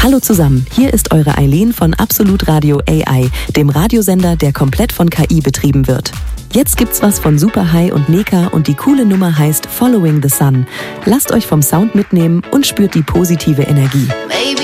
Hallo zusammen, hier ist eure Eileen von Absolut Radio AI, dem Radiosender, der komplett von KI betrieben wird. Jetzt gibt's was von Superhigh und Neka und die coole Nummer heißt Following the Sun. Lasst euch vom Sound mitnehmen und spürt die positive Energie. Baby,